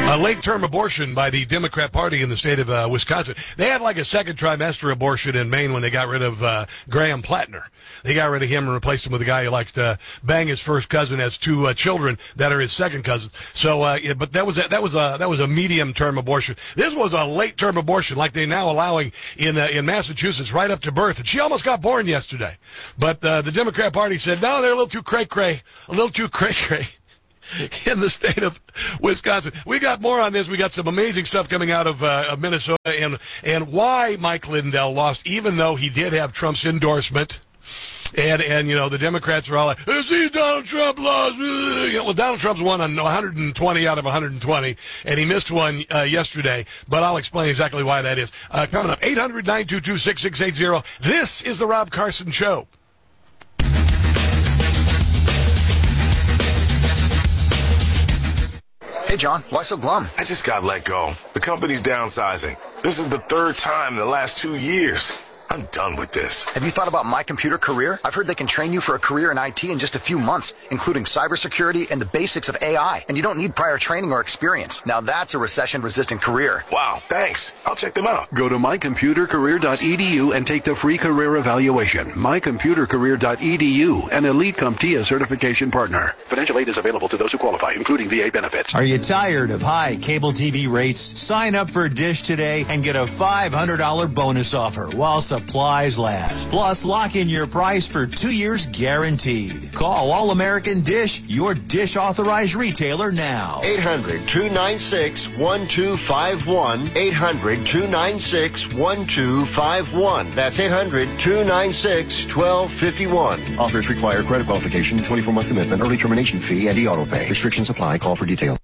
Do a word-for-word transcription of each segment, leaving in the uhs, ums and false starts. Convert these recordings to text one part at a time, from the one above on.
A late-term abortion by the Democrat Party in the state of uh, Wisconsin. They had like a second trimester abortion in Maine when they got rid of uh, Graham Plattner. They got rid of him and replaced him with a guy who likes to bang his first cousin, has two uh, children that are his second cousins. So, uh, yeah, but that was a, that was a that was a medium-term abortion. This was a late-term abortion, like they're now allowing in uh, in Massachusetts, right up to birth. And she almost got born yesterday, but uh, the Democrat Party said no, they're a little too cray-cray, a little too cray-cray. In the state of Wisconsin. We got more on this. We got some amazing stuff coming out of, uh, of Minnesota and and why Mike Lindell lost, even though he did have Trump's endorsement. And, and you know, the Democrats are all like, see, Donald Trump lost. You know, well, Donald Trump's won on one hundred twenty out of one hundred twenty, and he missed one uh, yesterday. But I'll explain exactly why that is. Uh, coming up, eight hundred, nine two two, six six eight zero. This is the Rob Carson Show. Hey, John, why so glum? I just got let go. The company's downsizing. This is the third time in the last two years. I'm done with this. Have you thought about My Computer Career? I've heard they can train you for a career in I T in just a few months, including cybersecurity and the basics of A I. And you don't need prior training or experience. Now that's a recession-resistant career. Wow, thanks. I'll check them out. Go to my computer career dot e d u and take the free career evaluation. my computer career dot e d u, an Elite CompTIA certification partner. Financial aid is available to those who qualify, including V A benefits. Are you tired of high cable T V rates? Sign up for Dish today and get a five hundred dollars bonus offer while supplies last. Plus, lock in your price for two years guaranteed. Call All American Dish, your Dish authorized retailer now. eight hundred, two nine six, one two five one. eight hundred, two nine six, one two five one. That's eight hundred, two nine six, one two five one. Offers require credit qualification, twenty-four month commitment, early termination fee, and e-auto pay. Restrictions apply. Call for details.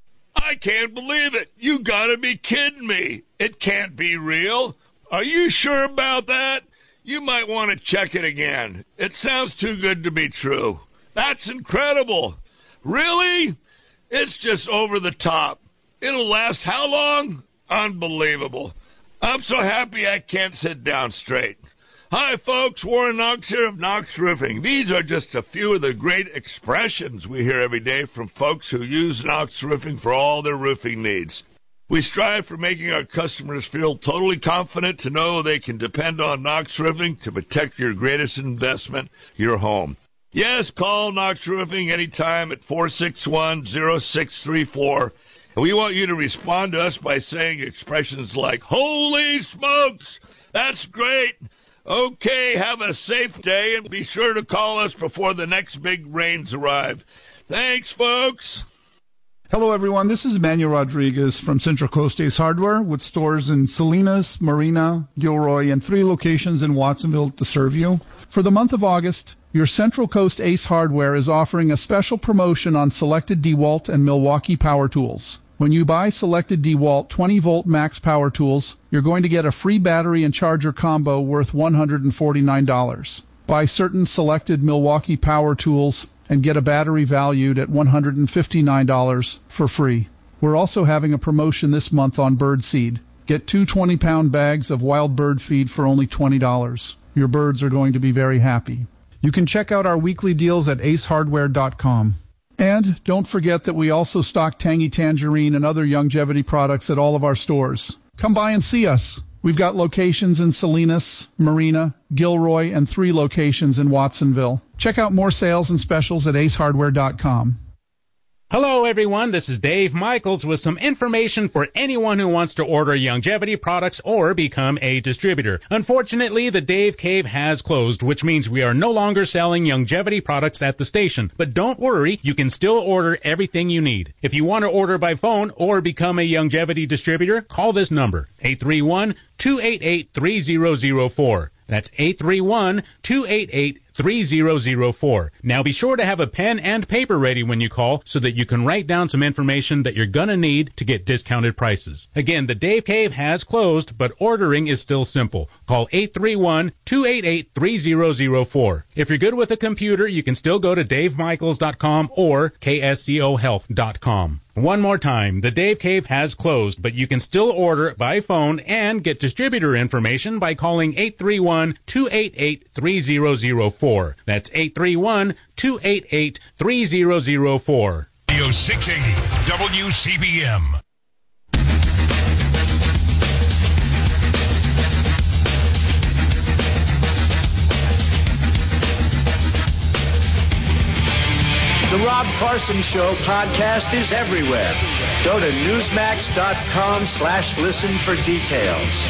I can't believe it. You gotta be kidding me. It can't be real. Are you sure about that? You might want to check it again. It sounds too good to be true. That's incredible. Really? It's just over the top. It'll last how long? Unbelievable. I'm so happy I can't sit down straight. Hi, folks. Warren Knox here of Knox Roofing. These are just a few of the great expressions we hear every day from folks who use Knox Roofing for all their roofing needs. We strive for making our customers feel totally confident to know they can depend on Knox Roofing to protect your greatest investment, your home. Yes, call Knox Roofing anytime at four six one, zero six three four. And we want you to respond to us by saying expressions like, holy smokes, that's great. Okay, have a safe day and be sure to call us before the next big rains arrive. Thanks, folks. Hello, everyone. This is Emmanuel Rodriguez from Central Coast Ace Hardware with stores in Salinas, Marina, Gilroy, and three locations in Watsonville to serve you. For the month of August, your Central Coast Ace Hardware is offering a special promotion on selected DeWalt and Milwaukee power tools. When you buy selected DeWalt twenty volt max power tools, you're going to get a free battery and charger combo worth one hundred forty-nine dollars. Buy certain selected Milwaukee power tools and get a battery valued at one hundred fifty-nine dollars for free. We're also having a promotion this month on bird seed. Get two twenty pound bags of wild bird feed for only twenty dollars. Your birds are going to be very happy. You can check out our weekly deals at ace hardware dot com. And don't forget that we also stock Tangy Tangerine and other longevity products at all of our stores. Come by and see us. We've got locations in Salinas, Marina, Gilroy, and three locations in Watsonville. Check out more sales and specials at ace hardware dot com. Hello, everyone. This is Dave Michaels with some information for anyone who wants to order longevity products or become a distributor. Unfortunately, the Dave Cave has closed, which means we are no longer selling longevity products at the station. But don't worry, you can still order everything you need. If you want to order by phone or become a longevity distributor, call this number, eight three one, two eight eight, three zero zero four. That's eight three one, two eight eight, three zero zero four. Now be sure to have a pen and paper ready when you call so that you can write down some information that you're going to need to get discounted prices. Again, the Dave Cave has closed, but ordering is still simple. Call eight three one, two eight eight, three zero zero four. If you're good with a computer, you can still go to dave michaels dot com or k s c o health dot com. One more time, the Dave Cave has closed, but you can still order by phone and get distributor information by calling eight three one, two eight eight, three zero zero four. That's eight three one, two eight eight, three zero zero four. Radio six eighty W C B M. The Rob Carson Show podcast is everywhere. Go to Newsmax.com slash listen for details.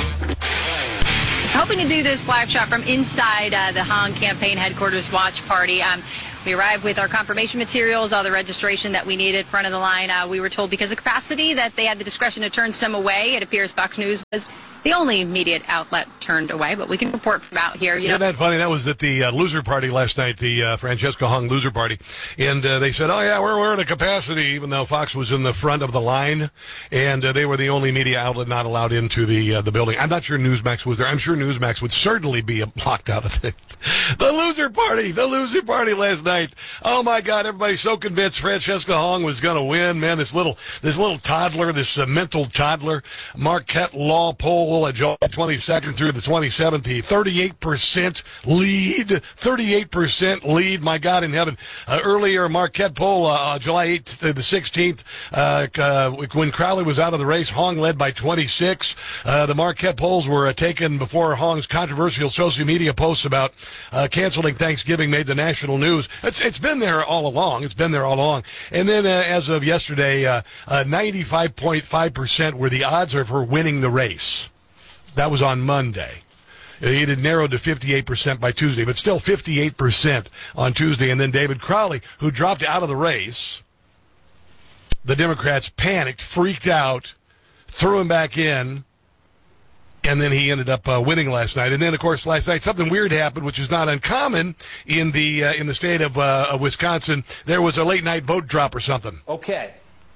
Hoping to do this live shot from inside uh, the Hong campaign headquarters watch party. Um, we arrived with our confirmation materials, all the registration that we needed, front of the line. Uh, we were told because of capacity that they had the discretion to turn some away. It appears Fox News was the only media outlet turned away, but we can report from out here. You Isn't know. that funny? That was at the uh, loser party last night, the uh, Francesca Hong loser party. And uh, they said, oh, yeah, we're, we're at a capacity, even though Fox was in the front of the line. And uh, they were the only media outlet not allowed into the uh, the building. I'm not sure Newsmax was there. I'm sure Newsmax would certainly be blocked out of it. The loser party, the loser party last night. Oh, my God, everybody's so convinced Francesca Hong was going to win. Man, this little this little toddler, this uh, mental toddler, Marquette Law poll, uh, July twenty-second through the twenty-seventh, the thirty-eight percent lead, thirty-eight percent lead, my God in heaven. Uh, earlier, Marquette poll, uh, July eighth to the sixteenth, uh, uh, when Crowley was out of the race, Hong led by twenty-six. Uh, the Marquette polls were uh, taken before Hong's controversial social media posts about uh, canceling Thanksgiving made the national news. It's, it's been there all along. It's been there all along. And then uh, as of yesterday, uh, uh, ninety-five point five percent were the odds of her winning the race. That was on Monday. It had narrowed to fifty-eight percent by Tuesday, but still fifty-eight percent on Tuesday. And then David Crowley, who dropped out of the race, the Democrats panicked, freaked out, threw him back in, and then he ended up uh, winning last night. And then, of course, last night something weird happened, which is not uncommon in the uh, in the state of, uh, of Wisconsin. There was a late-night vote drop or something. Okay.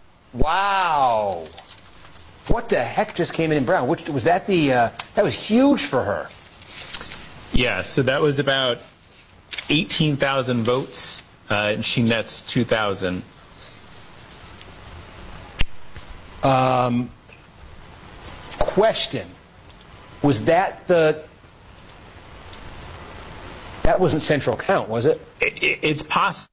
Wow. What the heck just came in in Brown? Which was that the uh, that was huge for her. Yeah, so that was about eighteen thousand votes. Uh, she nets two thousand. Um, question: was that the? That wasn't central count, was it? it, it it's possible.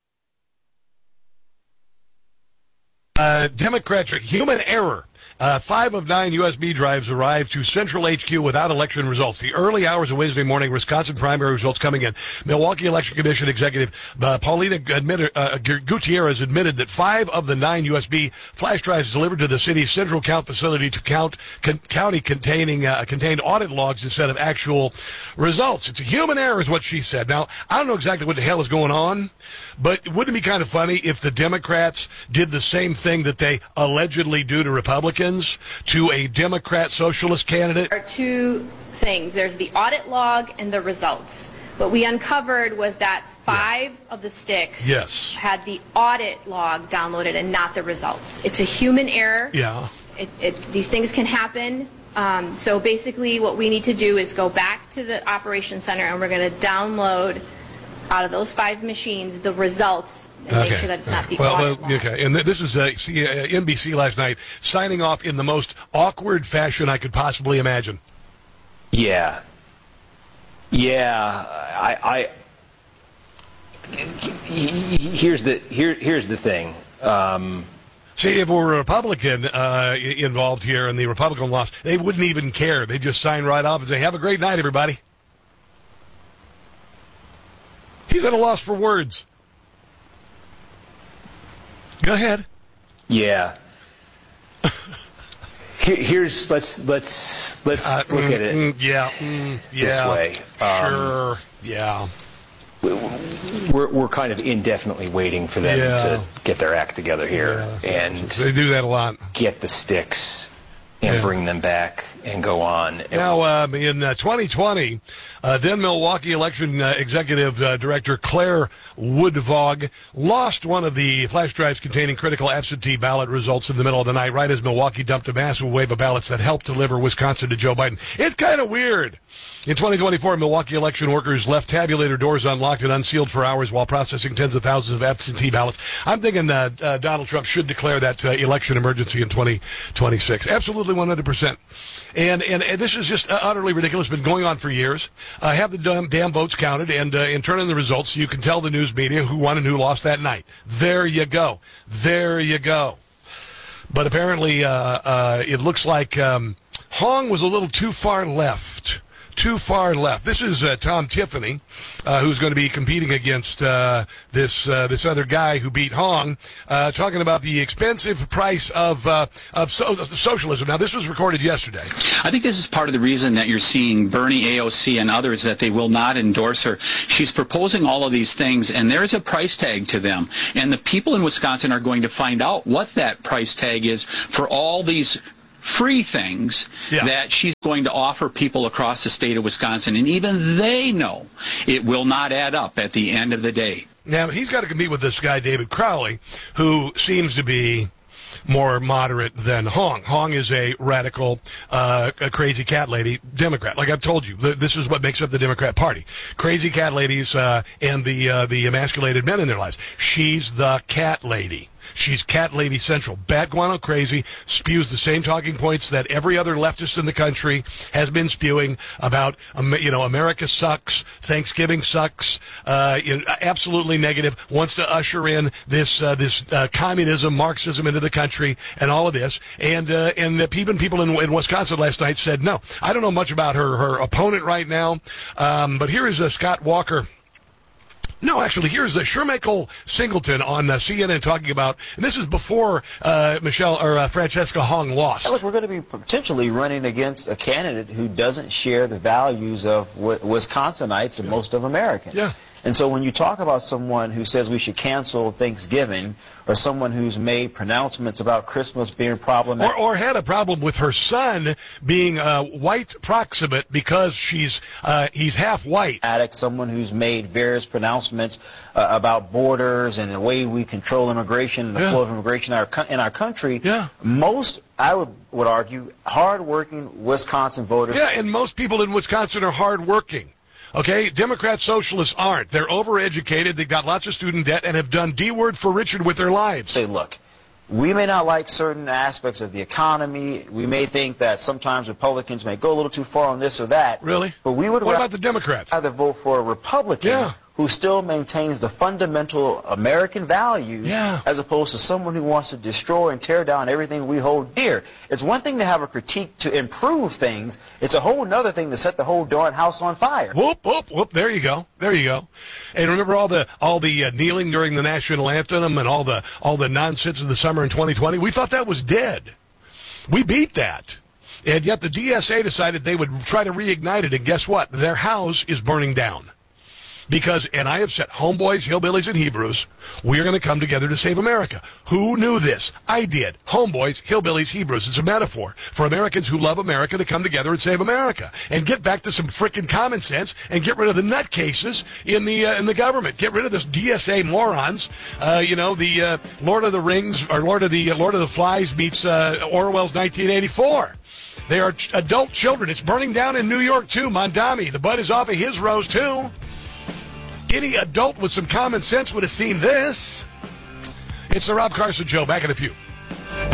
Uh, Democrats, human error. Uh, five of nine U S B drives arrived to Central H Q without election results. The early hours of Wednesday morning, Wisconsin primary results coming in. Milwaukee Election Commission Executive uh, Paulina admitted, uh, Gutierrez admitted that five of the nine U S B flash drives delivered to the city's central count facility to count con- county containing uh, contained audit logs instead of actual results. It's a human error, is what she said. Now, I don't know exactly what the hell is going on, but wouldn't it be kind of funny if the Democrats did the same thing that they allegedly do to Republicans? To a Democrat socialist candidate? There are two things. There's the audit log and the results. What we uncovered was that five yeah. of the sticks yes. had the audit log downloaded and not the results. It's a human error. Yeah. It, it, these things can happen. Um, so basically what we need to do is go back to the operations center and we're going to download out of those five machines the results and okay. make sure that it's not the well, audit well, okay. And th- this is uh, C- uh, N B C last night, signing off in the most awkward fashion I could possibly imagine. Yeah. Yeah. I. I here's the here. Here's the thing. Um, See, if we were a Republican uh, involved here and the Republican lost, they wouldn't even care. They'd just sign right off and say, "Have a great night, everybody." He's at a loss for words. Go ahead. Yeah. Here, here's let's let's let's uh, look mm, at it. Mm, yeah. Mm, yeah. This way. Um, sure. Yeah. We're we're kind of indefinitely waiting for them yeah. to get their act together here, yeah. and they do that a lot. Get the sticks and yeah. bring them back and go on. Now, um, in uh, twenty twenty, uh, then Milwaukee election uh, executive uh, director Claire Woodvog lost one of the flash drives containing critical absentee ballot results in the middle of the night, right as Milwaukee dumped a massive wave of ballots that helped deliver Wisconsin to Joe Biden. It's kind of weird. In twenty twenty-four, Milwaukee election workers left tabulator doors unlocked and unsealed for hours while processing tens of thousands of absentee ballots. I'm thinking uh, uh, Donald Trump should declare that uh, election emergency in twenty twenty-six. Absolutely one hundred percent. And, and and this is just uh, utterly ridiculous. It's been going on for years. Uh, have the damn, damn votes counted and, uh, and turn in the results so you can tell the news media who won and who lost that night. There you go. There you go. But apparently uh, uh, it looks like um, Hong was a little too far left too far left. This is uh, Tom Tiffany, uh, who's going to be competing against uh, this uh, this other guy who beat Hong, uh, talking about the expensive price of uh, of so- socialism. Now, this was recorded yesterday. I think this is part of the reason that you're seeing Bernie, A O C, and others that they will not endorse her. She's proposing all of these things, and there's a price tag to them. And the people in Wisconsin are going to find out what that price tag is for all these free things yeah. that she's going to offer people across the state of Wisconsin. And even they know it will not add up at the end of the day. Now, he's got to compete with this guy, David Crowley, who seems to be more moderate than Hong. Hong is a radical, uh, a crazy cat lady Democrat. Like I've told you, th- this is what makes up the Democrat Party. Crazy cat ladies uh, and the uh, the emasculated men in their lives. She's the cat lady. She's cat lady central. Bat guano crazy, spews the same talking points that every other leftist in the country has been spewing about, um, you know, America sucks, Thanksgiving sucks, uh, you know, absolutely negative, wants to usher in this uh, this uh, communism, Marxism into the country, and all of this. And uh, and the, even people in, in Wisconsin last night said no. I don't know much about her her opponent right now, um, but here is uh, Scott Walker. No, actually, here's the Shermichael Singleton on uh, C N N talking about, and this is before uh, Michelle or uh, Francesca Hong lost. Look, we're going to be potentially running against a candidate who doesn't share the values of w- Wisconsinites and yeah. most of Americans. Yeah. And so when you talk about someone who says we should cancel Thanksgiving, or someone who's made pronouncements about Christmas being problematic, or, or had a problem with her son being uh, white proximate because she's uh, he's half white, addict, someone who's made various pronouncements uh, about borders and the way we control immigration and the yeah. flow of immigration in our, co- in our country, yeah. most, I would, would argue, hardworking Wisconsin voters. Yeah, and most people in Wisconsin are hardworking. Okay, Democrat socialists aren't. They're overeducated, they've got lots of student debt, and have done D-word for Richard with their lives. Say, look, we may not like certain aspects of the economy. We may think that sometimes Republicans may go a little too far on this or that. Really? But we would what about the Democrats? Either vote for a Republican yeah. who still maintains the fundamental American values yeah. as opposed to someone who wants to destroy and tear down everything we hold dear. It's one thing to have a critique to improve things. It's a whole other thing to set the whole darn house on fire. Whoop, whoop, whoop. There you go. There you go. And remember all the all the uh, kneeling during the national anthem and all the all the nonsense of the summer in twenty twenty? We thought that was dead. We beat that. And yet the D S A decided they would try to reignite it, and guess what? Their house is burning down. Because, and I have said, homeboys, hillbillies, and Hebrews, we are going to come together to save America. Who knew this? I did. Homeboys, hillbillies, Hebrews. It's a metaphor for Americans who love America to come together and save America. And get back to some frickin' common sense and get rid of the nutcases in the uh, in the government. Get rid of this D S A morons. Uh, you know, the uh, Lord of the Rings, or Lord of the uh, Lord of the Flies meets uh, Orwell's nineteen eighty-four. They are ch- adult children. It's burning down in New York, too. Mondami, the bud is off of his rose, too. Any adult with some common sense would have seen this. It's the Rob Carson Show. Back in a few.